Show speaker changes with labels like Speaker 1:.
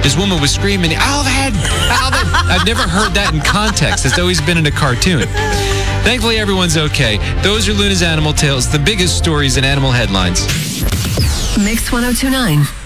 Speaker 1: This woman was screaming, Alvin! Alvin! I've never heard that in context. It's always been in a cartoon. Thankfully, everyone's okay. Those are Luna's Animal Tales, the biggest stories in animal headlines.
Speaker 2: Mix 1029.